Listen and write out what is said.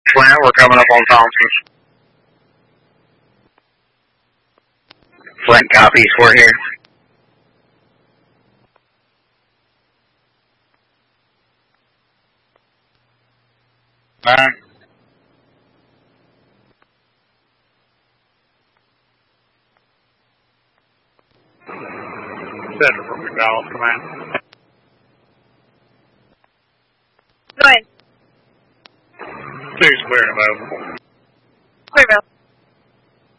Flint, we're coming up on Thompson. Flint copies, we're here. Alright. Center from McDonald's command. Go ahead. Two's clear and available.